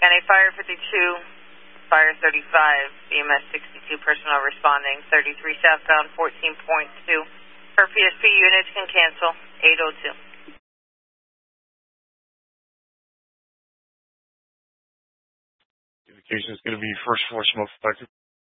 NA Fire 52, Fire 35, BMS 62 personnel responding, 33 southbound, 14.2. Per PSP units can cancel, 802. Indication is going to be first floor smoke detected.